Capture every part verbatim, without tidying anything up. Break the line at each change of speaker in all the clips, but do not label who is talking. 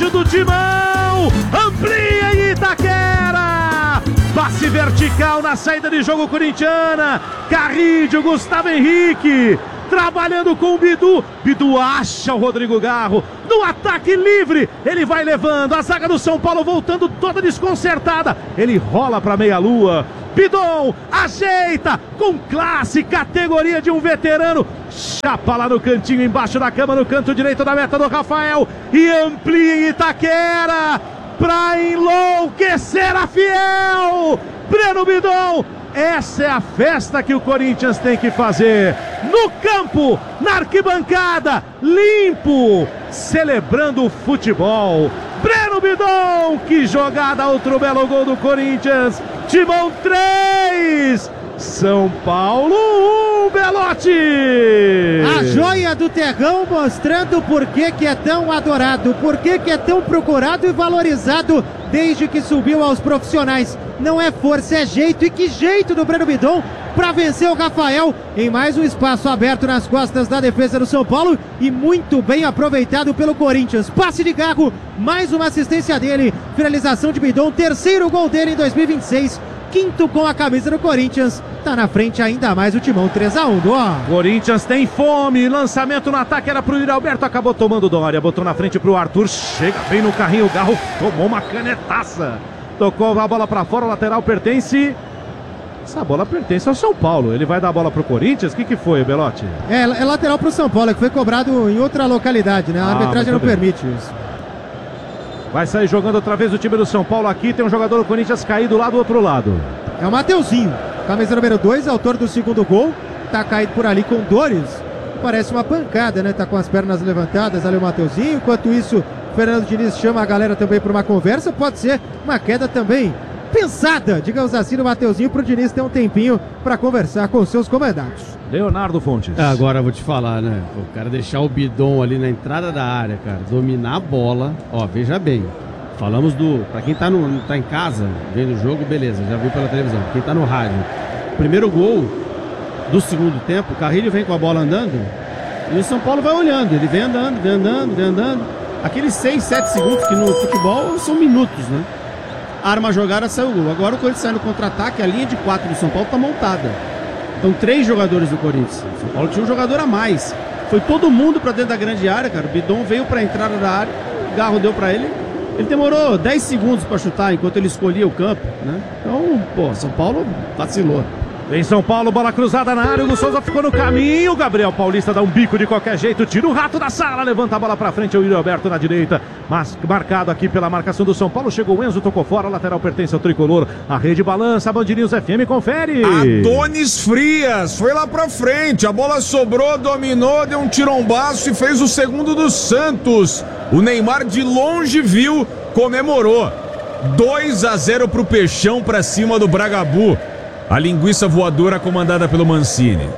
embaixo do timão, amplia em Itaquera, passe vertical na saída de jogo corintiana, Carrídio, Gustavo Henrique, trabalhando com o Bidu, Bidu acha o Rodrigo Garro, no ataque livre, ele vai levando, a zaga do São Paulo voltando toda desconcertada, ele rola para meia lua, Bidon ajeita, com classe, categoria de um veterano, chapa lá no cantinho, embaixo da cama, no canto direito da meta do Rafael, e amplia em Itaquera, pra enlouquecer a Fiel, Breno Bidon. Essa é a festa que o Corinthians tem que fazer, no campo, na arquibancada, limpo, celebrando o futebol. Breno Bidon, que jogada, outro belo gol do Corinthians. Timão três, São Paulo um, Belotti.
A joia do terrão mostrando por que que é tão adorado, por que que é tão procurado e valorizado desde que subiu aos profissionais. Não é força, é jeito, e que jeito do Breno Bidon para vencer o Rafael em mais um espaço aberto nas costas da defesa do São Paulo e muito bem aproveitado pelo Corinthians. Passe de Garro, mais uma assistência dele, finalização de Bidon, terceiro gol dele em dois mil e vinte e seis, quinto com a camisa do Corinthians, tá na frente ainda mais o Timão, três a um, Dó.
Corinthians tem fome, lançamento no ataque era pro Yuri Alberto, acabou tomando Dória, botou na frente pro Arthur, chega bem no carrinho, o Garro tomou uma canetaça. Tocou a bola pra fora, o lateral pertence... Essa bola pertence ao São Paulo. Ele vai dar a bola pro Corinthians? O que que foi, Belotti?
É, é lateral pro São Paulo, que foi cobrado em outra localidade, né? A ah, arbitragem não bem. permite isso.
Vai sair jogando outra vez o time do São Paulo aqui. Tem um jogador do Corinthians caído lá do outro lado.
É o Mateuzinho, camisa número dois, autor do segundo gol. Tá caído por ali com dores. Parece uma pancada, né? Tá com as pernas levantadas ali o Mateuzinho. Enquanto isso, Fernando Diniz chama a galera também para uma conversa. Pode ser uma queda também pensada, digamos assim, no Mateuzinho, pro Diniz ter um tempinho para conversar com seus comandantes.
Leonardo Fontes.
Agora eu vou te falar, né? O cara deixar o Bidon ali na entrada da área, cara, dominar a bola. Ó, veja bem, falamos do... Pra quem tá, no, tá em casa, vendo o jogo, beleza, já viu pela televisão. Quem tá no rádio, primeiro gol do segundo tempo, o Carrilho vem com a bola andando e o São Paulo vai olhando. Ele vem andando, vem andando, vem andando. Aqueles seis, sete segundos que no futebol são minutos, né? Arma a jogada, saiu o gol. Agora o Corinthians sai no contra-ataque, a linha de quatro do São Paulo tá montada. Então três jogadores do Corinthians. O São Paulo tinha um jogador a mais. Foi todo mundo pra dentro da grande área, cara. O Bidon veio pra entrada da área, o Garro deu pra ele. Ele demorou dez segundos pra chutar enquanto ele escolhia o campo, né? Então, pô, São Paulo vacilou.
Em São Paulo, bola cruzada na área, o Hugo Souza ficou no caminho, o Gabriel Paulista dá um bico de qualquer jeito, tira o rato da sala, levanta a bola pra frente, o Yuri Alberto na direita, mas marcado aqui pela marcação do São Paulo, chegou o Enzo, tocou fora, lateral pertence ao tricolor, a rede balança, a Band News F M confere.
Adonis Frias, foi lá pra frente, a bola sobrou, dominou, deu um tirombaço e fez o segundo do Santos. O Neymar de longe viu, comemorou. dois a zero pro Peixão pra cima do Bragabu. A linguiça voadora comandada pelo Mancini.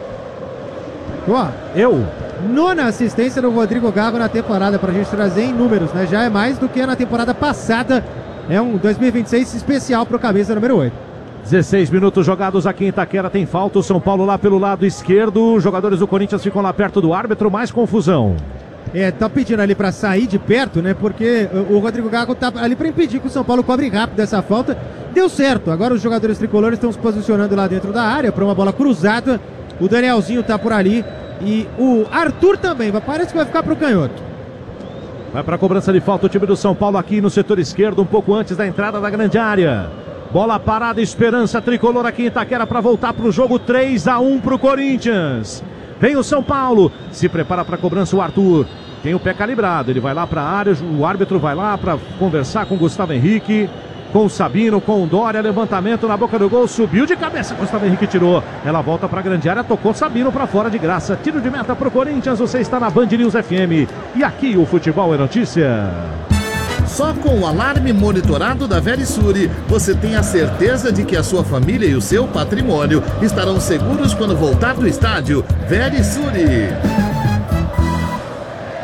Ó, eu. Nona assistência do Rodrigo Garro na temporada, pra gente trazer em números, né? Já é mais do que na temporada passada. É um dois mil e vinte e seis especial pro camisa número oito.
dezesseis minutos jogados aqui em Itaquera, tem falta. O São Paulo lá pelo lado esquerdo. Os jogadores do Corinthians ficam lá perto do árbitro, mais confusão.
É, tá pedindo ali pra sair de perto, né? Porque o Rodrigo Garro tá ali pra impedir que o São Paulo cobre rápido essa falta. Deu certo. Agora os jogadores tricolores estão se posicionando lá dentro da área pra uma bola cruzada. O Danielzinho tá por ali e o Arthur também. Parece que vai ficar pro canhoto.
Vai pra cobrança de falta o time do São Paulo aqui no setor esquerdo, um pouco antes da entrada da grande área. Bola parada, esperança tricolor aqui em Itaquera pra voltar pro jogo. Três a um pro Corinthians. Vem o São Paulo, se prepara para a cobrança o Arthur, tem o pé calibrado, ele vai lá para a área, o árbitro vai lá para conversar com o Gustavo Henrique, com o Sabino, com o Dória, levantamento na boca do gol, subiu de cabeça, Gustavo Henrique tirou, ela volta para a grande área, tocou Sabino para fora de graça, tiro de meta para o Corinthians, você está na Band News F M, e aqui o futebol é notícia.
Só com o alarme monitorado da Verisure, você tem a certeza de que a sua família e o seu patrimônio estarão seguros quando voltar do estádio. Verisure.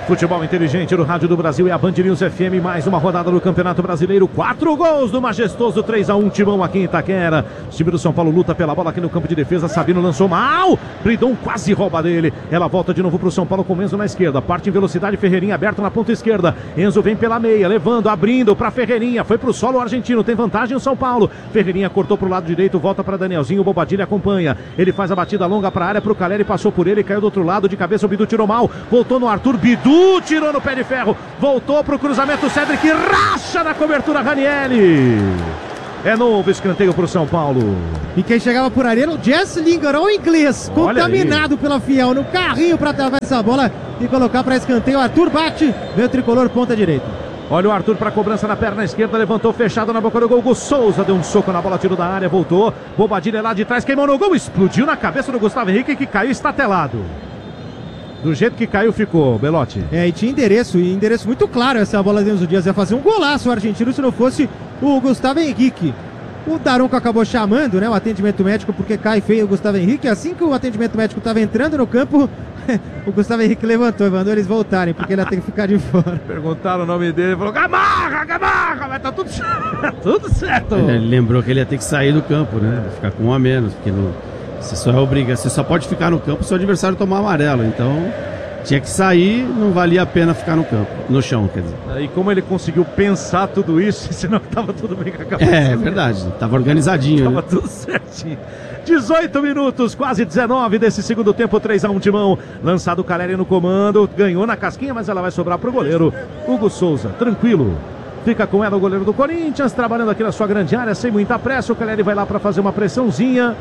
Futebol inteligente no Rádio do Brasil e a Band News F M, mais uma rodada do Campeonato Brasileiro, quatro gols do majestoso três a um, Timão aqui em Itaquera. O time do São Paulo luta pela bola aqui no campo de defesa, Sabino lançou mal, Bridon quase rouba dele, ela volta de novo pro São Paulo com Enzo na esquerda, parte em velocidade, Ferreirinha aberto na ponta esquerda, Enzo vem pela meia, levando, abrindo pra Ferreirinha, foi pro solo argentino, tem vantagem o São Paulo, Ferreirinha cortou pro lado direito, volta pra Danielzinho, o Bobadilha acompanha, ele faz a batida longa pra área, pro Caleri, passou por ele, caiu do outro lado, de cabeça o Bidu tirou mal, voltou no Arthur, Bidu tirou no pé de ferro, voltou pro cruzamento, Cedric racha na cobertura, Ranieri. É novo escanteio pro São Paulo.
E quem chegava por ali era o Jesse Lingard, o inglês,
Olha
contaminado
aí
pela Fiel, no carrinho para travar essa bola e colocar para escanteio. Arthur bate, vem o tricolor, ponta direita.
Olha o Arthur para cobrança na perna esquerda, levantou fechado na boca do gol, Hugo Souza deu um soco na bola, tiro da área, voltou, Bobadilha lá de trás, queimou no gol, explodiu na cabeça do Gustavo Henrique, que caiu estatelado. Do jeito que caiu ficou, Belotti.
É, e tinha endereço, e endereço muito claro essa bola de Enzo Dias. Ia fazer um golaço o argentino se não fosse o Gustavo Henrique. O Daronco acabou chamando, né, o atendimento médico, porque cai feio o Gustavo Henrique. Assim que o atendimento médico estava entrando no campo, o Gustavo Henrique levantou e mandou eles voltarem, porque ele ia ter que ficar de fora.
Perguntaram o nome dele, ele falou, Gamarra, Gamarra, mas tá tudo certo, tudo certo.
Ele lembrou que ele ia ter que sair do campo, né, ficar com um a menos, porque não... Você só é obriga, você só pode ficar no campo se o adversário tomar amarelo. Então, tinha que sair, não valia a pena ficar no campo, no chão, quer dizer.
E como ele conseguiu pensar tudo isso, senão tava tudo bem com a cabeça.
É, é verdade, tava organizadinho.
Tava
né?
tudo certinho. dezoito minutos, quase dezenove desse segundo tempo, três a um Timão. Lançado o Caleri no comando, ganhou na casquinha, mas ela vai sobrar pro goleiro Hugo Souza, tranquilo. Fica com ela o goleiro do Corinthians, trabalhando aqui na sua grande área, sem muita pressa. O Caleri vai lá para fazer uma pressãozinha.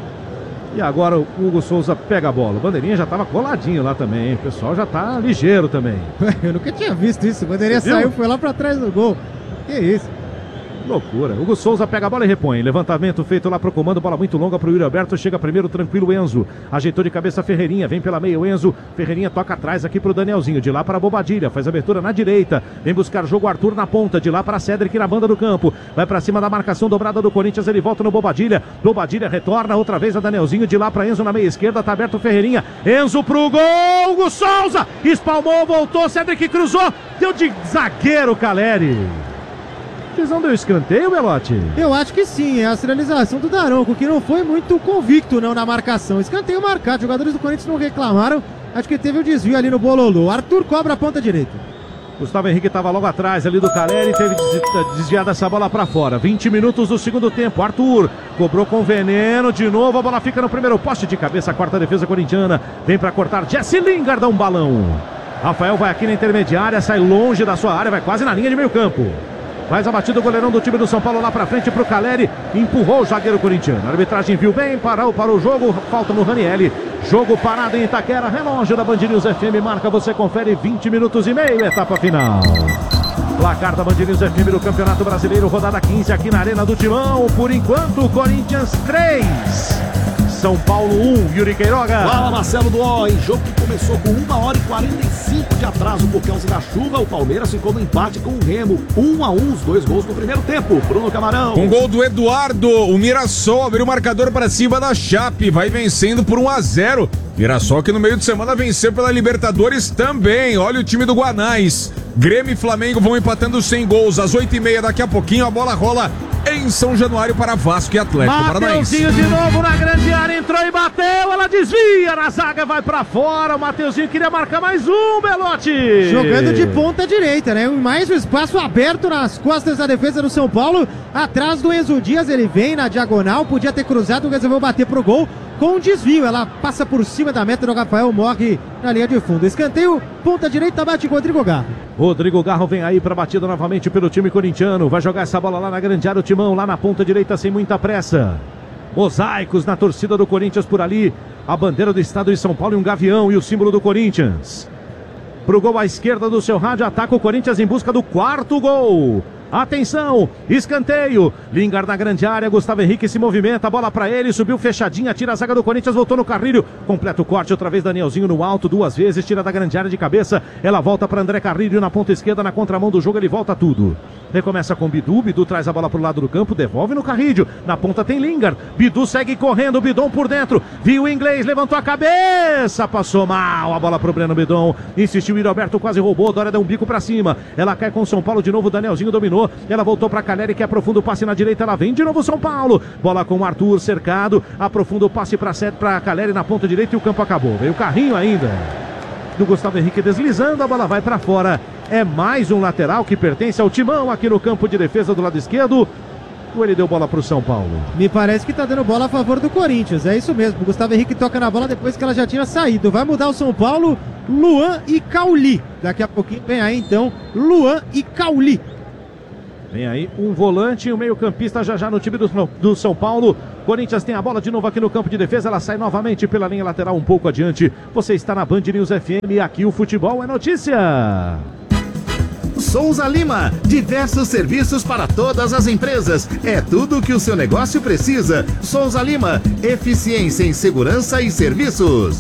E agora o Hugo Souza pega a bola. O bandeirinha já estava coladinho lá também, hein? O pessoal já está ligeiro também.
Eu nunca tinha visto isso. O bandeirinha saiu, foi lá para trás do gol. Que isso?
Loucura. Hugo Souza pega a bola e repõe. Levantamento feito lá pro comando. Bola muito longa pro Yuri Alberto. Chega primeiro tranquilo o Enzo. Ajeitou de cabeça Ferreirinha. Vem pela meia o Enzo. Ferreirinha toca atrás aqui pro Danielzinho. De lá para Bobadilha. Faz abertura na direita. Vem buscar jogo Arthur na ponta. De lá para Cedric na banda do campo. Vai para cima da marcação dobrada do Corinthians. Ele volta no Bobadilha. Bobadilha retorna outra vez a Danielzinho. De lá para Enzo na meia esquerda. Tá aberto Ferreirinha. Enzo pro gol. Hugo Souza. Espalmou, voltou. Cedric cruzou. Deu de zagueiro Caleri. Visão deu escanteio, Belotti?
Eu acho que sim, é a sinalização do Daronco, que não foi muito convicto não na marcação. Escanteio marcado, os jogadores do Corinthians não reclamaram, acho que teve o um desvio ali no bololô. Arthur cobra a ponta direita.
Gustavo Henrique estava logo atrás ali do Caleri, teve desviada essa bola para fora. vinte minutos do segundo tempo, Arthur cobrou com veneno, de novo a bola fica no primeiro poste de cabeça, a quarta defesa corintiana, vem para cortar, Jesse Lingard dá um balão. Rafael vai aqui na intermediária, sai longe da sua área, vai quase na linha de meio campo. Faz a batida o goleirão do time do São Paulo lá pra frente pro Caleri. Empurrou o zagueiro corintiano. A arbitragem viu bem, parou para o jogo. Falta no Ranieri. Jogo parado em Itaquera. Relógio da Band News F M marca, você confere vinte minutos e meio, etapa final. Placar da Band News F M do Campeonato Brasileiro, rodada quinze aqui na Arena do Timão. Por enquanto, Corinthians três. São Paulo um, Yuri Queiroga.
Fala, Marcelo Duó, em jogo que começou com uma hora e quarenta e cinco de atraso por causa da chuva, o Palmeiras ficou no empate com o Remo, um a um, os dois gols no primeiro tempo. Bruno Camarão.
Com gol do Eduardo, o Mirassol abriu o marcador para cima da Chape, vai vencendo por um a zero. Mirassol que no meio de semana venceu pela Libertadores também. Olha o time do Guanais. Grêmio e Flamengo vão empatando sem gols. Às oito e meia, daqui a pouquinho, a bola rola em São Januário para Vasco e Atlético Paranaense.
Mateuzinho de novo na grande área, entrou e bateu, ela desvia na zaga, vai para fora. O Mateuzinho queria marcar mais um, Belotti.
Jogando de ponta direita, né? Mais um espaço aberto nas costas da defesa do São Paulo. Atrás do Enzo Dias, ele vem na diagonal, podia ter cruzado, resolveu bater pro gol. Com um desvio, ela passa por cima da meta do Rafael, morre na linha de fundo. Escanteio, ponta direita, bate Rodrigo Garro.
Rodrigo Garro vem aí para batida novamente pelo time corintiano. Vai jogar essa bola lá na grande área, o Timão, lá na ponta direita, sem muita pressa. Mosaicos na torcida do Corinthians por ali. A bandeira do estado de São Paulo e um gavião e o símbolo do Corinthians. Pro gol à esquerda do seu rádio, ataca o Corinthians em busca do quarto gol. Atenção, escanteio, Lingard na grande área, Gustavo Henrique se movimenta, bola pra ele, subiu fechadinha, tira a zaga do Corinthians, voltou no Carrilho, completa o corte, outra vez Danielzinho no alto, duas vezes, tira da grande área de cabeça, ela volta pra André Carrilho na ponta esquerda, na contramão do jogo, ele volta tudo. recomeça com Bidu, Bidu traz a bola pro lado do campo, devolve no Carrídio, na ponta tem Lingard, Bidu segue correndo, Bidon por dentro, viu o inglês, levantou a cabeça, passou mal, a bola pro Breno Bidon, insistiu, o Alberto quase roubou, Dória deu um bico pra cima, ela cai com o São Paulo de novo, Danielzinho dominou, ela voltou pra Caleri que aprofunda o passe na direita, ela vem de novo São Paulo, bola com o Arthur cercado, aprofunda o passe pra, pra Caleri na ponta direita e o campo acabou, veio o carrinho ainda do Gustavo Henrique deslizando, a bola vai pra fora, é mais um lateral que pertence ao Timão aqui no campo de defesa do lado esquerdo, ou ele deu bola pro São Paulo?
Me parece que tá dando bola a favor do Corinthians, é isso mesmo, o Gustavo Henrique toca na bola depois que ela já tinha saído, vai mudar o São Paulo, Luan e Cauli, daqui a pouquinho vem aí então, Luan e Cauli.
Vem aí um volante e um meio campista já já no time do, do São Paulo. Corinthians tem a bola de novo aqui no campo de defesa. Ela sai novamente pela linha lateral um pouco adiante. Você está na Band News F M e aqui o futebol é notícia.
Souza Lima, diversos serviços para todas as empresas. É tudo o que o seu negócio precisa. Souza Lima, eficiência em segurança e serviços.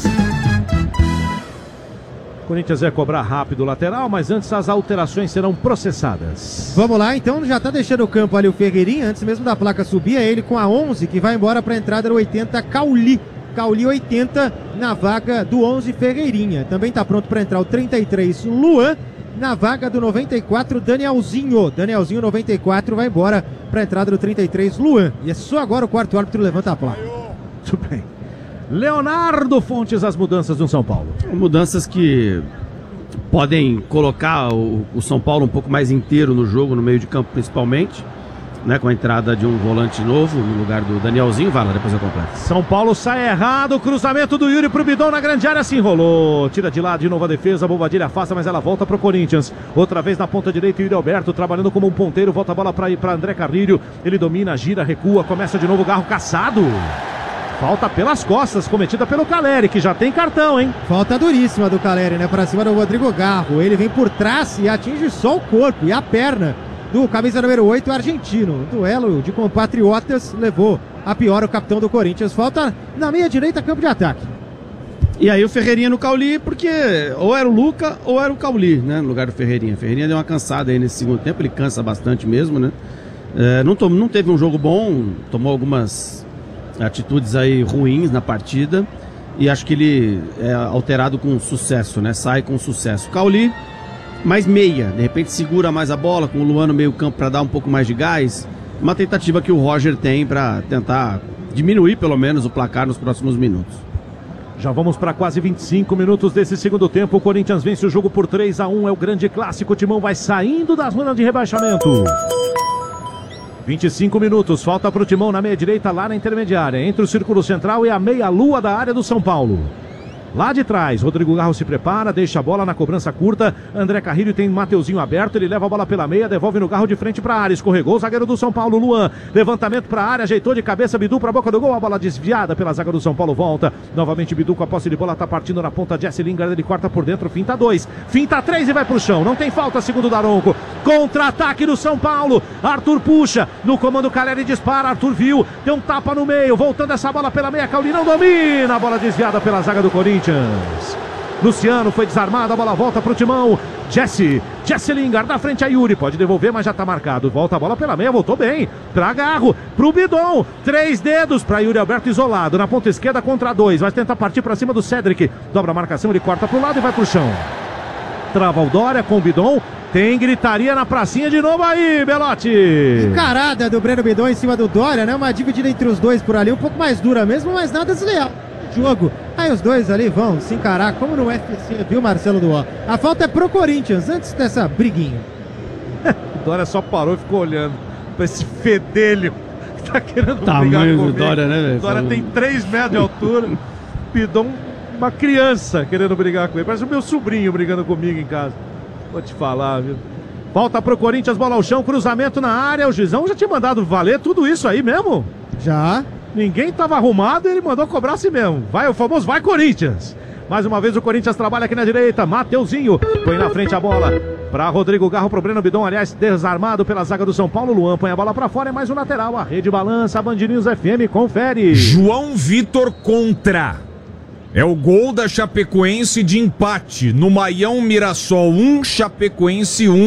Corinthians vai cobrar rápido o lateral, mas antes as alterações serão processadas.
Vamos lá, então já tá deixando o campo ali o Ferreirinha, antes mesmo da placa subir, é ele com a onze que vai embora para a entrada do oitenta, Cauli. Cauli oitenta na vaga do onze, Ferreirinha. Também tá pronto para entrar o trinta e três, Luan, na vaga do noventa e quatro, Danielzinho. Danielzinho noventa e quatro vai embora para a entrada do trinta e três, Luan. E é só agora o quarto árbitro levanta a placa.
Muito bem. Leonardo Fontes, as mudanças do São Paulo.
Mudanças que podem colocar o, o São Paulo um pouco mais inteiro no jogo, no meio de campo principalmente, né, com a entrada de um volante novo no lugar do Danielzinho. Vai lá, depois eu completo.
São Paulo sai errado, cruzamento do Yuri pro Bidon na grande área, se enrolou, tira de lado de novo a defesa, Bobadilha afasta, mas ela volta pro Corinthians, outra vez na ponta direita, Yuri Alberto trabalhando como um ponteiro, volta a bola para ir para André Carrilho, ele domina, gira, recua, começa de novo o Garro caçado. Falta pelas costas, cometida pelo Caleri, que já tem cartão, hein?
Falta duríssima do Caleri, né? Pra cima do Rodrigo Garro. Ele vem por trás e atinge só o corpo e a perna do camisa número oito, argentino. Duelo de compatriotas levou a pior o capitão do Corinthians. Falta na meia direita, campo de ataque.
E aí o Ferreirinha no Cauli, porque ou era o Luca ou era o Cauli, né? No lugar do Ferreirinha. Ferreirinha deu uma cansada aí nesse segundo tempo, ele cansa bastante mesmo, né? É, não, tom, não teve um jogo bom, tomou algumas atitudes aí ruins na partida e acho que ele é alterado com sucesso, né? Sai com sucesso. Cauli, mais meia, de repente segura mais a bola com o Luan no meio campo para dar um pouco mais de gás. Uma tentativa que o Roger tem para tentar diminuir pelo menos o placar nos próximos minutos.
Já vamos para quase vinte e cinco minutos desse segundo tempo. O Corinthians vence o jogo por três a um. É o grande clássico. O Timão vai saindo da zona de rebaixamento. vinte e cinco minutos, falta para o Timão na meia direita, lá na intermediária, entre o círculo central e a meia-lua da área do São Paulo. Lá de trás, Rodrigo Garro se prepara, deixa a bola na cobrança curta, André Carrilho tem Mateuzinho aberto, ele leva a bola pela meia, devolve no Garro de frente para a área, escorregou o zagueiro do São Paulo, Luan, levantamento para a área, ajeitou de cabeça, Bidu para a boca do gol, a bola desviada pela zaga do São Paulo, volta, novamente Bidu com a posse de bola, tá partindo na ponta, Jesse Lingard, ele corta por dentro, finta dois, finta três e vai pro chão, não tem falta, segundo o Daronco, contra-ataque do São Paulo, Arthur puxa, no comando Caleri dispara, Arthur viu, tem um tapa no meio, voltando essa bola pela meia, Cauli não domina, a bola desviada pela zaga do Corinthians. Luciano foi desarmado, a bola volta pro Timão. Jesse, Jesse Lingard na frente a Yuri, pode devolver, mas já tá marcado. Volta a bola pela meia, voltou bem. Pra Garro, pro Bidon. Três dedos pra Yuri Alberto isolado. Na ponta esquerda contra dois. Vai tentar partir pra cima do Cedric. Dobra a marcação, ele corta pro lado e vai pro chão. Trava o Dória com o Bidon. Tem gritaria na pracinha de novo aí, Belotti.
Encarada do Breno Bidon em cima do Dória, né? Uma dividida entre os dois por ali, um pouco mais dura mesmo, mas nada desleal. Jogo. Aí os dois ali vão se encarar como no U F C, viu, Marcelo Duó? A falta é pro Corinthians, antes dessa briguinha.
O Dória só parou e ficou olhando pra esse fedelho que tá querendo
Tamanho
brigar comigo.
do Dória, né, velho?
O Dória tem três metros de altura. Bidon, uma criança querendo brigar com ele. Parece o meu sobrinho brigando comigo em casa. Vou te falar, viu? Volta pro Corinthians, bola ao chão, cruzamento na área. O Gizão já tinha mandado valer tudo isso aí mesmo?
Já.
Ninguém estava arrumado e ele mandou cobrar assim mesmo. Vai, o famoso vai Corinthians. Mais uma vez o Corinthians trabalha aqui na direita. Mateuzinho põe na frente a bola para Rodrigo Garro, pro Breno Bidon, aliás, desarmado pela zaga do São Paulo. Luan põe a bola para fora, é mais um lateral. A rede balança, a Band News F M confere.
João Vitor contra. É o gol da Chapecoense de empate no Maião Mirassol um, Chapecoense um.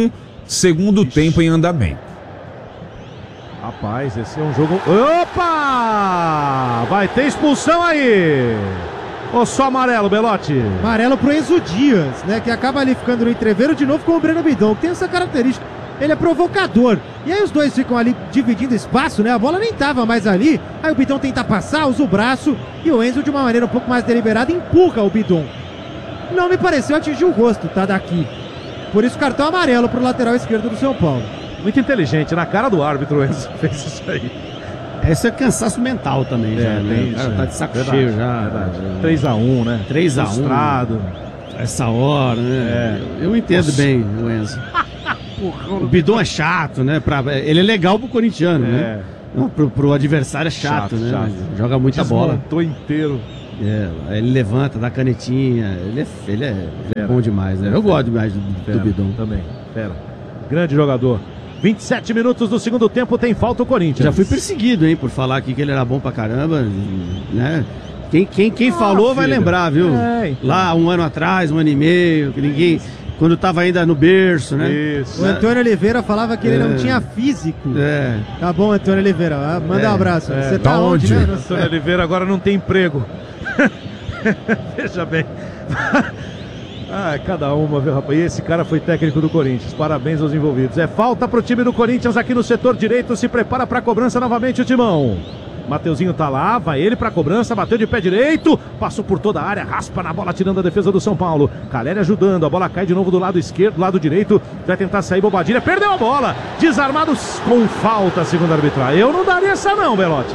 segundo Ixi. tempo em andamento.
Rapaz, esse é um jogo... Opa! Vai ter expulsão aí! Ou só amarelo, Belotti?
Amarelo pro Enzo Dias, né? Que acaba ali ficando no entreveiro de novo com o Breno Bidon, que tem essa característica. Ele é provocador. E aí os dois ficam ali dividindo espaço, né? A bola nem tava mais ali. Aí o Bidon tenta passar, usa o braço. E o Enzo, de uma maneira um pouco mais deliberada, empurra o Bidon. Não me pareceu atingir o rosto, tá? Daqui. Por isso, cartão amarelo pro lateral esquerdo do São Paulo.
Muito inteligente, na cara do árbitro, o Enzo fez isso aí.
Esse é cansaço mental também, é, já, né? O cara tá de saco verdade, cheio já.
Verdade. três a um, né?
três a um.
Frustrado.
Essa hora, né? É. Eu entendo Nossa. bem o Enzo. O Bidon é chato, né? Pra, ele é legal pro corintiano, é. né? Não, pro, pro adversário é chato, chato né? Chato. Joga muita bola.
Desmontou inteiro.
É, ele levanta, dá canetinha. Ele é, ele é, ele é bom demais, né? Eu gosto demais do, do Bidon.
Também. Fera. Grande jogador. vinte e sete minutos do segundo tempo, tem falta o Corinthians.
Já fui perseguido, hein, por falar aqui que ele era bom pra caramba, né? Quem, quem, quem ah, falou filho. vai lembrar, viu? É, então. Lá um ano atrás, um ano e meio, que ninguém... Quando tava ainda no berço, né?
Isso. O Antônio Oliveira falava que ele é. não tinha físico. É. Tá bom, Antônio Oliveira. Manda é. um abraço. É. Você tá, tá onde, né?
Antônio Oliveira agora não tem emprego. Veja bem. Ah, cada uma, viu, rapaz? E esse cara foi técnico do Corinthians. Parabéns aos envolvidos. É falta pro time do Corinthians aqui no setor direito. Se prepara pra cobrança novamente o Timão. Mateuzinho tá lá, vai ele pra cobrança, bateu de pé direito, passou por toda a área, raspa na bola, tirando a defesa do São Paulo. Caleri ajudando, a bola cai de novo do lado esquerdo, do lado direito, vai tentar sair Bobadilha, perdeu a bola, desarmados com falta, segundo a arbitragem. Eu não daria essa não, Belotti.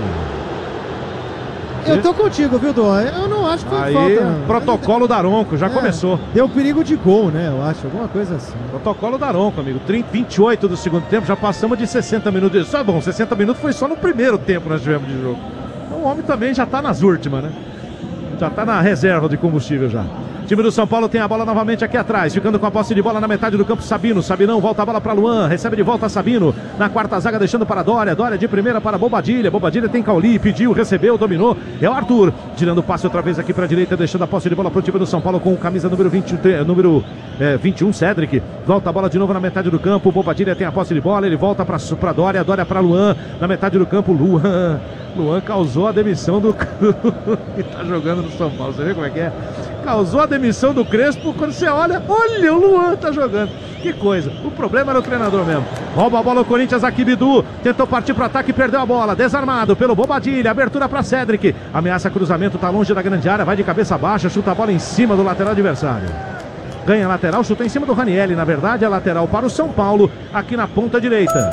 Eu tô contigo, viu, Dó? Eu não acho que foi
Aí,
falta. Não.
Protocolo Daronco, já é, começou.
Deu perigo de gol, né? Eu acho, alguma coisa assim.
Protocolo Daronco, amigo. trinta, vinte e oito do segundo tempo, já passamos de sessenta minutos. Só bom, sessenta minutos foi só no primeiro tempo que nós tivemos de jogo. Então o homem também já tá nas últimas, né? Já tá na reserva de combustível já. O time do São Paulo tem a bola novamente aqui atrás, ficando com a posse de bola na metade do campo. Sabino, Sabinão volta a bola para Luan, recebe de volta Sabino, na quarta zaga deixando para Dória, Dória de primeira para Bobadilha, Bobadilha tem Cauli, pediu, recebeu, dominou, é o Arthur, tirando o passe outra vez aqui para a direita, deixando a posse de bola para o time do São Paulo com camisa número, vinte, número é, vinte e um, Cedric, volta a bola de novo na metade do campo, Bobadilha tem a posse de bola, ele volta para Dória, Dória para Luan, na metade do campo, Luan, Luan causou a demissão do que tá jogando no São Paulo, você vê como é que é? Causou a demissão do Crespo, quando você olha, olha, o Luan tá jogando. Que coisa. O problema era o treinador mesmo. Rouba a bola o Corinthians aqui, Bidu. Tentou partir pro ataque, perdeu a bola. Desarmado pelo Bobadilha. Abertura para Cedric. Ameaça cruzamento, tá longe da grande área. Vai de cabeça baixa, chuta a bola em cima do lateral adversário. Ganha lateral, chutou em cima do Ranieri. Na verdade, é lateral para o São Paulo, aqui na ponta direita.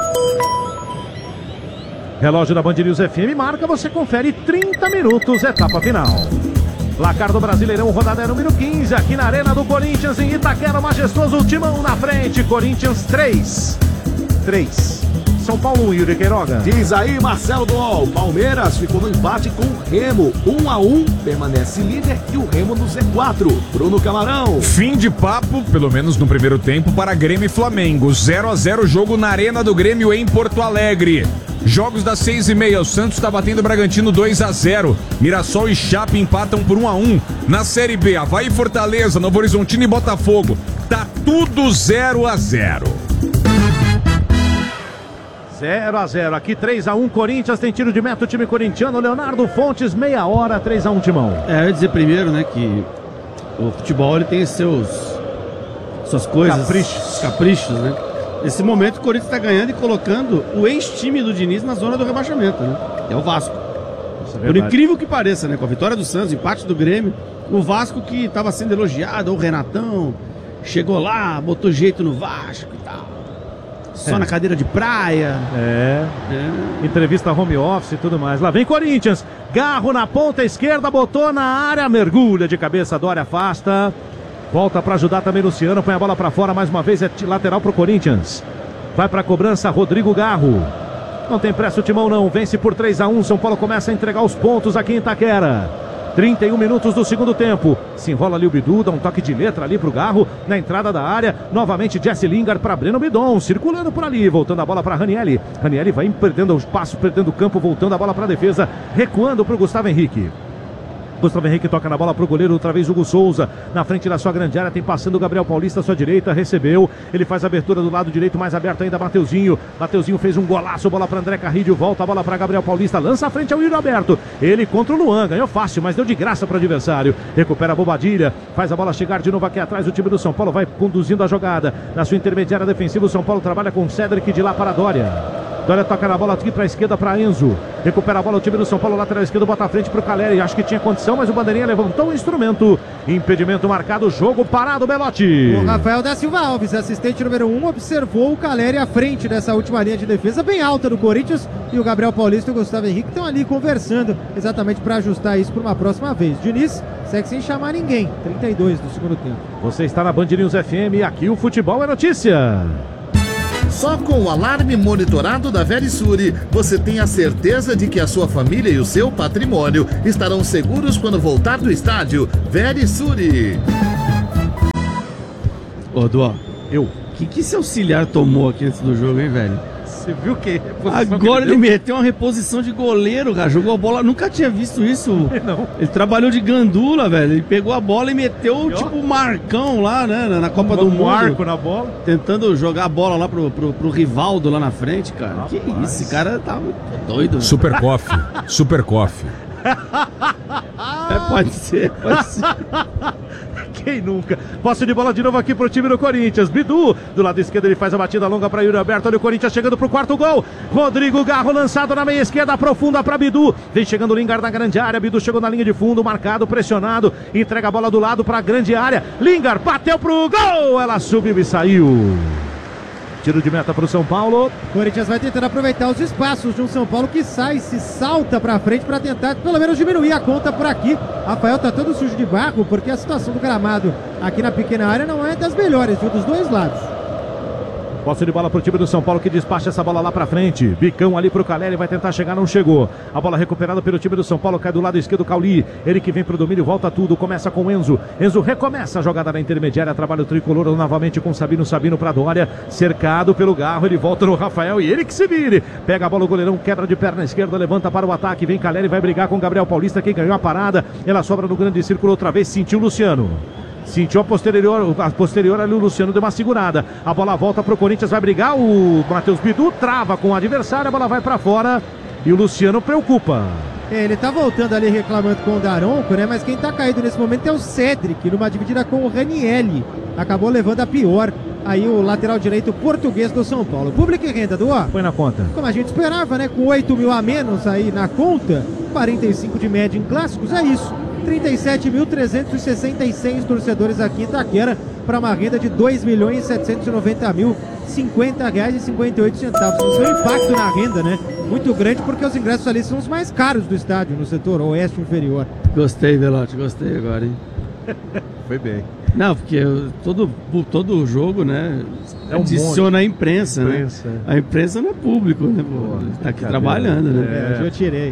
Relógio da Band News F M marca, você confere trinta minutos, etapa final. Placar do Brasileirão, rodada número quinze, aqui na Arena do Corinthians, em Itaquera, majestoso, Timão na frente, Corinthians três. três. São Paulo um, Yuri Queiroga.
Diz aí, Marcelo Dol, Palmeiras ficou no empate com o Remo, um a um, permanece líder e o Remo no Z quatro. Bruno Camarão.
Fim de papo, pelo menos no primeiro tempo, para Grêmio e Flamengo. zero a zero jogo na Arena do Grêmio em Porto Alegre. Jogos das seis e meia, o Santos está batendo o Bragantino dois a zero. Mirassol e Chape empatam por um a um. Na Série B, Avaí e Fortaleza, Novo Horizontino e Botafogo. Tá tudo zero a zero.
zero a zero, aqui três a um, Corinthians tem tiro de meta, o time corintiano, Leonardo Fontes, meia hora, três a um, Timão.
É, eu ia dizer primeiro, né, que o futebol ele tem seus suas coisas,
caprichos,
caprichos, né? Nesse momento o Corinthians está ganhando e colocando o ex-time do Diniz na zona do rebaixamento, né? É o Vasco. É Por incrível que pareça, né? Com a vitória do Santos, empate do Grêmio, o Vasco que estava sendo elogiado, o Renatão, chegou lá, botou jeito no Vasco e tal. Só é. na cadeira de praia.
É. é. Entrevista home office e tudo mais. Lá vem Corinthians. Garro na ponta esquerda, botou na área, mergulha de cabeça, Dória afasta. Volta para ajudar também Luciano, põe a bola para fora, mais uma vez é lateral pro Corinthians. Vai para a cobrança Rodrigo Garro. Não tem pressa o Timão não, vence por três a um, São Paulo começa a entregar os pontos aqui em Itaquera. trinta e um minutos do segundo tempo. Se enrola ali o Bidu, dá um toque de letra ali pro Garro, na entrada da área, novamente Jesse Lingard para Breno Bidon, circulando por ali, voltando a bola para Ranieri. Ranieri vai perdendo o espaço, perdendo o campo, voltando a bola para a defesa, recuando pro Gustavo Henrique. Gustavo Henrique toca na bola pro goleiro, outra vez Hugo Souza, na frente da sua grande área, tem passando o Gabriel Paulista à sua direita, recebeu, ele faz a abertura do lado direito, mais aberto ainda, Mateuzinho, Mateuzinho fez um golaço, bola para André Carrilho, volta a bola para Gabriel Paulista, lança a frente ao Yuri Alberto, ele contra o Luan, ganhou fácil, mas deu de graça para o adversário, recupera a Bobadilha, faz a bola chegar de novo aqui atrás, o time do São Paulo vai conduzindo a jogada, na sua intermediária defensiva, o São Paulo trabalha com Cedric de lá para Dória. Dória toca na bola aqui para a esquerda para Enzo. Recupera a bola o time do São Paulo, lateral esquerdo, bota a frente para o Caleri. Acho que tinha condição, mas o bandeirinha levantou o instrumento. Impedimento marcado, jogo parado, Belotti.
O Rafael da Silva Alves, assistente número um, observou o Caleri à frente dessa última linha de defesa, bem alta do Corinthians. E o Gabriel Paulista e o Gustavo Henrique estão ali conversando, exatamente para ajustar isso para uma próxima vez. Diniz segue sem chamar ninguém. trinta e dois do segundo tempo.
Você está na Band News F M e aqui o futebol é notícia.
Só com o alarme monitorado da Verisure, você tem a certeza de que a sua família e o seu patrimônio estarão seguros quando voltar do estádio. Verisure.
Ô, Duó, eu. O que, que esse auxiliar tomou aqui antes do jogo, hein, velho?
Você viu o quê?
Agora ele meteu uma reposição de goleiro, cara. Jogou a bola. Nunca tinha visto isso.
Não.
Ele trabalhou de gandula, velho. Ele pegou a bola e meteu, tipo, o Marcão lá, né? Na Copa
um
do Mundo.
Marco na bola.
Tentando jogar a bola lá pro, pro, pro Rivaldo lá na frente, cara. Rapaz. Que isso? Esse cara tá muito doido.
Super Coffee. Super Coffee.
É, pode ser, pode ser.
Quem nunca? Posse de bola de novo aqui pro time do Corinthians. Bidu, do lado esquerdo, ele faz a batida longa para Yuri Alberto. Olha o Corinthians chegando pro quarto gol. Rodrigo Garro lançado na meia esquerda, profunda para Bidu. Vem chegando o Lingard na grande área. Bidu chegou na linha de fundo, marcado, pressionado. Entrega a bola do lado para a grande área. Lingard bateu pro gol. Ela subiu e saiu. Tiro de meta para o São Paulo.
Corinthians vai tentando aproveitar os espaços de um São Paulo que sai, se salta para frente para tentar pelo menos diminuir a conta por aqui. Rafael tá todo sujo de barro porque a situação do gramado aqui na pequena área não é das melhores, viu, dos dois lados.
Posse de bola pro time do São Paulo que despacha essa bola lá pra frente. Bicão ali pro Caleri, vai tentar chegar, não chegou. A bola recuperada pelo time do São Paulo, cai do lado esquerdo, Cauli. Ele que vem pro domínio, volta tudo, começa com Enzo. Enzo recomeça a jogada na intermediária, trabalha o tricolor novamente com Sabino, Sabino pra Dória. Cercado pelo Garro, ele volta no Rafael e ele que se vire. Pega a bola, o goleirão quebra de perna esquerda, levanta para o ataque. Vem Caleri, vai brigar com o Gabriel Paulista, quem ganhou a parada. Ela sobra no grande círculo outra vez, sentiu o Luciano. Sentiu a posterior, a posterior ali, o Luciano deu uma segurada. A bola volta pro Corinthians, vai brigar. O Matheus Bidu trava com o adversário, a bola vai pra fora e o Luciano preocupa.
É, ele tá voltando ali reclamando com o Daronco, né? Mas quem tá caído nesse momento é o Cedric, numa dividida com o Ranielli. Acabou levando a pior aí o lateral direito português do São Paulo. Público e renda, do
Foi na conta.
Como a gente esperava, né? Com oito mil a menos aí na conta, quarenta e cinco de média em clássicos, é isso. trinta e sete mil trezentos e sessenta e seis torcedores aqui em Itaquera para uma renda de dois milhões setecentos e noventa mil, cinquenta reais e cinquenta e oito centavos. Isso é um impacto na renda, né? Muito grande porque os ingressos ali são os mais caros do estádio, no setor oeste inferior.
Gostei, Belotti, gostei agora, hein?
Foi bem.
Não, porque todo, todo jogo, né,
é um
adiciona a imprensa,
imprensa,
né? A imprensa não é público, né? Pô, tá aqui trabalhando, né?
É, hoje eu tirei.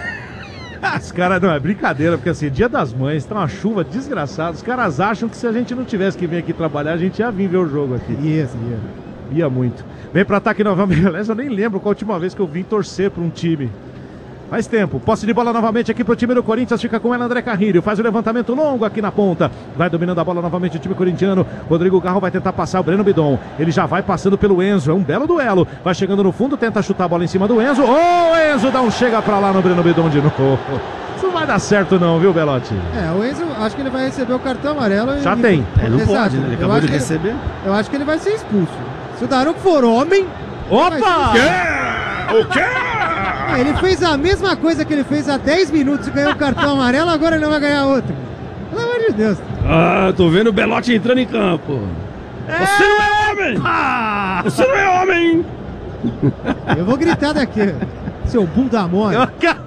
Os caras, não, é brincadeira, porque assim, dia das mães, tá uma chuva desgraçada. Os caras acham que se a gente não tivesse que vir aqui trabalhar, a gente ia vir ver o jogo aqui.
Isso, ia.
Ia muito. Vem pra ataque novamente. Aliás, eu nem lembro qual a última vez que eu vim torcer pra um time. Faz tempo. Posse de bola novamente aqui pro time do Corinthians. Fica com ela André Carrilho. Faz o levantamento longo aqui na ponta. Vai dominando a bola novamente o time corintiano. Rodrigo Garro vai tentar passar o Breno Bidon. Ele já vai passando pelo Enzo. É um belo duelo. Vai chegando no fundo, tenta chutar a bola em cima do Enzo. Ô, oh, Enzo dá um chega pra lá no Breno Bidon de novo. Isso não vai dar certo não, viu, Belotti?
É, o Enzo, acho que ele vai receber o cartão amarelo.
Já
e...
tem.
É, não
Exato.
pode, né? Ele acabou de receber.
Ele, eu acho que ele vai ser expulso. Se o Daronco for homem...
Opa!
O quê?
Ah, ele fez a mesma coisa que ele fez há dez minutos e ganhou o cartão amarelo, agora ele não vai ganhar outro. Pelo amor de Deus.
Ah, tô vendo o Belotti entrando em campo. É... Você não é homem! Ah! Você não é homem!
Eu vou gritar daqui, seu bunda mole.
Eu quero,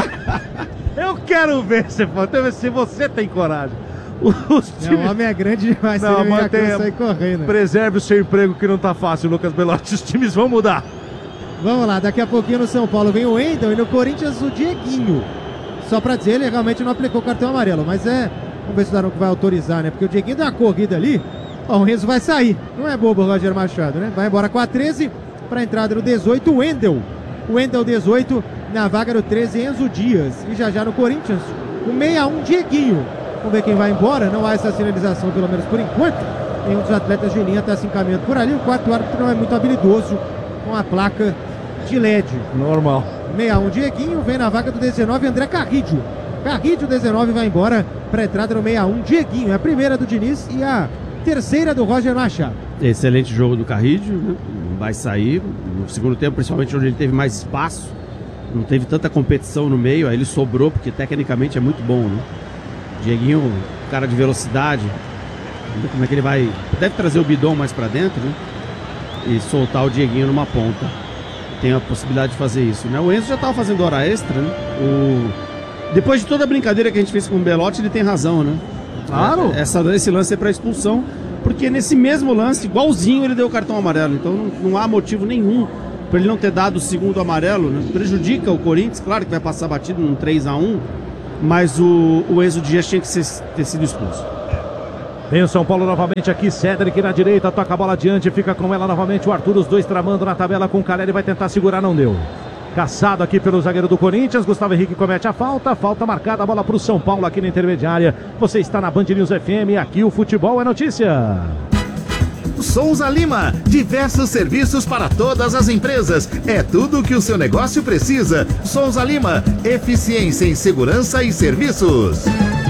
eu quero ver se, se você tem coragem. Os
times... Não, o homem é grande demais,
não,
ele
mantenha,
sair correndo.
Preserve o seu emprego que não tá fácil, Lucas Belotti. Os times vão mudar.
Vamos lá, daqui a pouquinho no São Paulo vem o Wendel e no Corinthians o Dieguinho. Só pra dizer, ele realmente não aplicou o cartão amarelo, mas é... Vamos ver se o Daronco vai autorizar, né? Porque o Dieguinho deu uma corrida ali. Ó, o Renzo vai sair. Não é bobo o Roger Machado, né? Vai embora com a treze pra entrada no dezoito, o Wendel. O Wendel dezoito, na vaga no treze, Enzo Dias. E já já no Corinthians, O meia um, Dieguinho. Vamos ver quem vai embora. Não há essa sinalização, pelo menos por enquanto. Nenhum dos atletas de linha está se encaminhando por ali. O quarto árbitro não é muito habilidoso com a placa de L E D.
Normal.
meia um, Dieguinho. Vem na vaga do dezenove, André Carrídio. Carrídio, dezenove, vai embora para a entrada no meia um, Dieguinho. É a primeira do Diniz e a terceira do Roger Machado.
Excelente jogo do Carrídio, né? Vai sair. No segundo tempo, principalmente onde ele teve mais espaço. Não teve tanta competição no meio. Aí ele sobrou, porque tecnicamente é muito bom, né? Dieguinho, cara de velocidade. Como é que ele vai... Deve trazer o Bidon mais pra dentro, né? E soltar o Dieguinho numa ponta. Tem a possibilidade de fazer isso, né? O Enzo já tava fazendo hora extra, né? O... Depois de toda a brincadeira que a gente fez com o Belotti, ele tem razão, né?
Claro!
Essa, esse lance é pra expulsão, porque nesse mesmo lance, igualzinho, ele deu o cartão amarelo. Então não, não há motivo nenhum pra ele não ter dado o segundo amarelo, né? Prejudica o Corinthians, claro que vai passar batido num três a um, mas o, o Enzo Dias tinha que ser, ter sido expulso.
Vem o São Paulo novamente aqui, Cédric na direita, toca a bola adiante, fica com ela novamente o Arthur, os dois tramando na tabela com o Caleri, vai tentar segurar, não deu. Caçado aqui pelo zagueiro do Corinthians, Gustavo Henrique comete a falta, falta marcada, a bola para o São Paulo aqui na intermediária. Você está na Band News F M, aqui o futebol é notícia.
Souza Lima, diversos serviços para todas as empresas. É tudo o que o seu negócio precisa. Souza Lima, eficiência em segurança e serviços.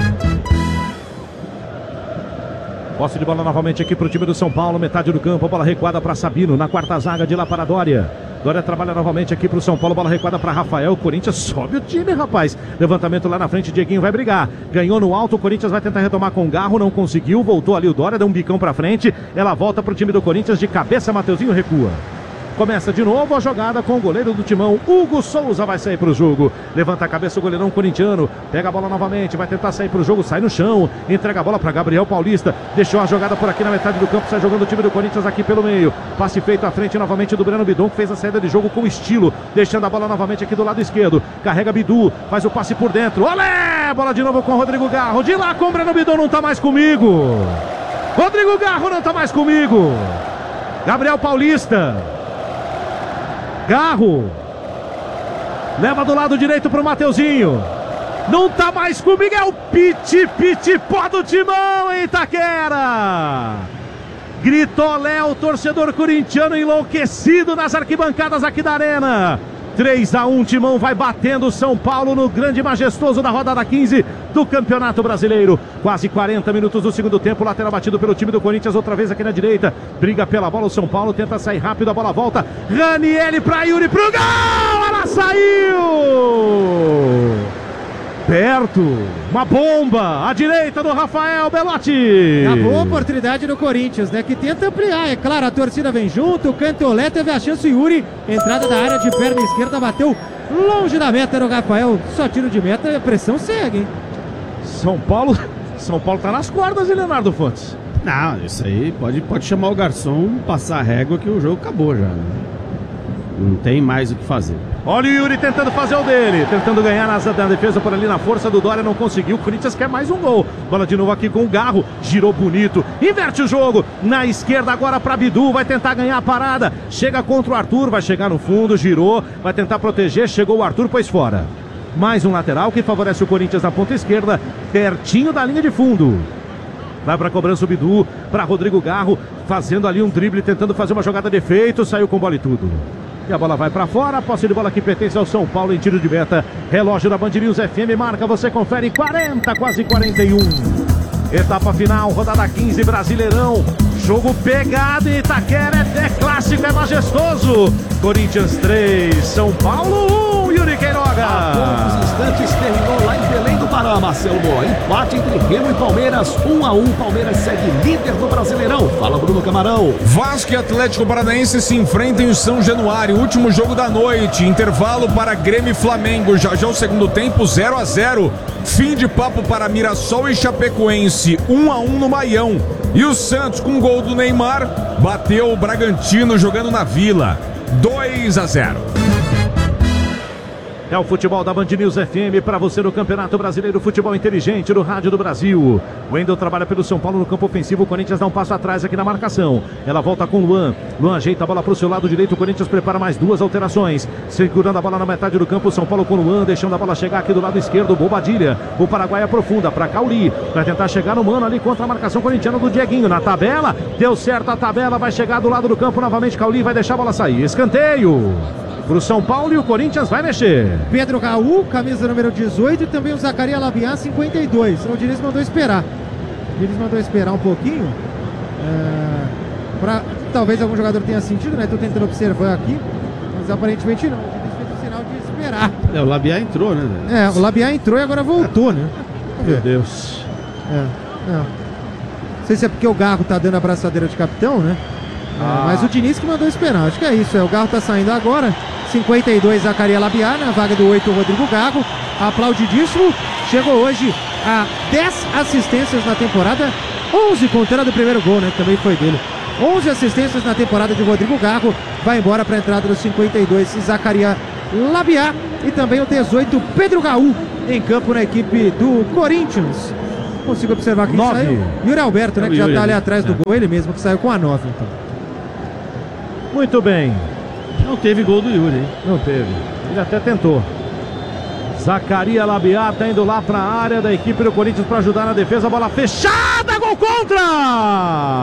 Posse de bola novamente aqui para o time do São Paulo, metade do campo, a bola recuada para Sabino, na quarta zaga de lá para Dória. Dória trabalha novamente aqui para o São Paulo, bola recuada para Rafael, o Corinthians sobe o time, rapaz. Levantamento lá na frente, Dieguinho vai brigar. Ganhou no alto, o Corinthians vai tentar retomar com o Garro, não conseguiu, voltou ali o Dória, deu um bicão para frente. Ela volta para o time do Corinthians de cabeça, Mateuzinho recua. Começa de novo a jogada com o goleiro do Timão, Hugo Souza vai sair para o jogo. Levanta a cabeça o goleirão corintiano, pega a bola novamente, vai tentar sair para o jogo, sai no chão, entrega a bola para Gabriel Paulista, deixou a jogada por aqui na metade do campo, sai jogando o time do Corinthians aqui pelo meio. Passe feito à frente novamente do Breno Bidon, que fez a saída de jogo com estilo, deixando a bola novamente aqui do lado esquerdo. Carrega Bidu, faz o passe por dentro. Olé! Bola de novo com o Rodrigo Garro, de lá com o Breno Bidon, não tá mais comigo. Rodrigo Garro não tá mais comigo. Gabriel Paulista. Garro leva do lado direito pro Mateuzinho, não tá mais comigo, é o Piti Piti Pó do Timão em Itaquera. Gritou Léo, torcedor corintiano enlouquecido nas arquibancadas aqui da arena. três a um, Timão vai batendo o São Paulo no grande e majestoso da rodada quinze do Campeonato Brasileiro. Quase quarenta minutos do segundo tempo, lateral batido pelo time do Corinthians, outra vez aqui na direita. Briga pela bola, o São Paulo tenta sair rápido, a bola volta. Ranieri pra Yuri, pro gol! Ela saiu! Perto, uma bomba, à direita do Rafael Belotti.
A boa oportunidade do Corinthians, né? Que tenta ampliar, é claro, a torcida vem junto, o Canteolé teve a chance, o Yuri, entrada da área de perna esquerda, bateu longe da meta do Rafael, só tiro de meta e a pressão segue, hein?
São Paulo, São Paulo tá nas cordas, hein, Leonardo Fontes?
Não, isso aí pode, pode chamar o garçom, passar a régua que o jogo acabou já, né? Não tem mais o que fazer.
Olha o Yuri tentando fazer o dele, tentando ganhar na, na defesa por ali na força do Dória, não conseguiu. O Corinthians quer mais um gol. Bola de novo aqui com o Garro, girou bonito, inverte o jogo. Na esquerda agora para Bidu, vai tentar ganhar a parada. Chega contra o Arthur, vai chegar no fundo, girou, vai tentar proteger, chegou o Arthur, pôs fora. Mais um lateral que favorece o Corinthians na ponta esquerda, pertinho da linha de fundo. Vai para a cobrança o Bidu, para Rodrigo Garro, fazendo ali um drible, tentando fazer uma jogada de efeito, saiu com bola e tudo. E a bola vai para fora, a posse de bola que pertence ao São Paulo em tiro de meta. Relógio da Band News F M marca, você confere quarenta, quase quarenta e um. Etapa final, rodada quinze, Brasileirão. Jogo pegado em Itaquera, é, é clássico, é majestoso. Corinthians três, São Paulo um, Yuri Queiroga.
Há poucos instantes terminou lá em Belém do Pará, Marcelo Boa. Empate entre Remo e Palmeiras, um a um. Palmeiras segue líder do Brasileirão. Fala, Bruno Camarão.
Vasco e Atlético Paranaense se enfrentam em São Januário, último jogo da noite. Intervalo para Grêmio e Flamengo. Já já o segundo tempo, zero a zero. Fim de papo para Mirassol e Chapecoense, um a um no Maião. E o Santos, com gol do Neymar, bateu o Bragantino jogando na Vila, dois a zero.
É o futebol da Band News F M para você no Campeonato Brasileiro, futebol inteligente no Rádio do Brasil. O Wendel trabalha pelo São Paulo no campo ofensivo, o Corinthians dá um passo atrás aqui na marcação. Ela volta com o Luan, Luan ajeita a bola para o seu lado direito, o Corinthians prepara mais duas alterações. Segurando a bola na metade do campo, o São Paulo com o Luan, deixando a bola chegar aqui do lado esquerdo, Bobadilha. O Paraguai aprofunda para Cauli, vai tentar chegar no mano ali contra a marcação corintiana do Dieguinho. Na tabela, deu certo a tabela, vai chegar do lado do campo novamente, Cauli vai deixar a bola sair. Escanteio pro São Paulo e o Corinthians vai mexer.
Pedro Raul, camisa número dezoito, e também o Zacarias Labiá, cinquenta e dois. O Diniz mandou esperar. O Diniz mandou esperar um pouquinho. É, pra, talvez algum jogador tenha sentido, né? Tô tentando observar aqui, mas aparentemente não. O Diniz fez o sinal de esperar.
É, o Labiá entrou, né?
É, o Labiá entrou e agora voltou, né?
Meu Deus.
É, é. Não sei se é porque o Garro tá dando a braçadeira de capitão, né? É,
Ah.
mas o Diniz que mandou esperar, acho que é isso. É, o Garro tá saindo agora. cinquenta e dois, Zacarias Labiá, na vaga do oito, Rodrigo Garro. Aplaudidíssimo. Chegou hoje a dez assistências na temporada, onze contando do primeiro gol, né? Que também foi dele. onze assistências na temporada de Rodrigo Garro. Vai embora para a entrada do cinquenta e dois, Zacarias Labiá. E também o dezoito, Pedro Raul, em campo na equipe do Corinthians. Consigo observar quem
Nove.
saiu. Yuri Alberto, né?
É o
Que já
Yuri
tá ali
ali.
atrás do
É.
gol. Ele mesmo que saiu com a nove, então.
Muito bem.
Não teve gol do Yuri, hein?
Não teve. Ele até tentou. Zacarias Labiá tá indo lá para a área da equipe do Corinthians para ajudar na defesa. Bola fechada, gol contra!